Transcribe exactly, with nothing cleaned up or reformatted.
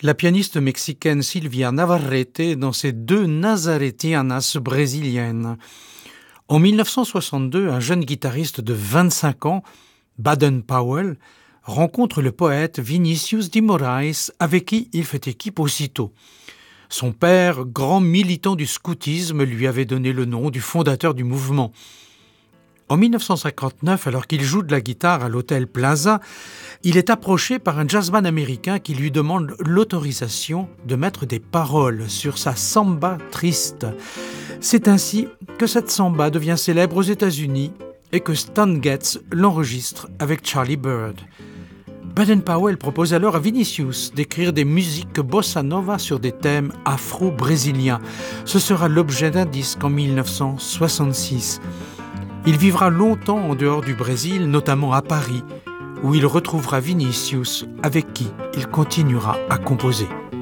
La pianiste mexicaine Silvia Navarrete dans ses deux Nazaretianas brésiliennes. En mille neuf cent soixante-deux, un jeune guitariste de vingt-cinq ans, Baden Powell, rencontre le poète Vinicius de Moraes, avec qui il fait équipe aussitôt. Son père, grand militant du scoutisme, lui avait donné le nom du fondateur du mouvement. En mille neuf cent cinquante-neuf, alors qu'il joue de la guitare à l'hôtel Plaza, il est approché par un jazzman américain qui lui demande l'autorisation de mettre des paroles sur sa samba triste. C'est ainsi que cette samba devient célèbre aux États-Unis et que Stan Getz l'enregistre avec Charlie Byrd. Baden Powell propose alors à Vinicius d'écrire des musiques bossa nova sur des thèmes afro-brésiliens. Ce sera l'objet d'un disque en mille neuf cent soixante-six. Il vivra longtemps en dehors du Brésil, notamment à Paris, où il retrouvera Vinicius, avec qui il continuera à composer.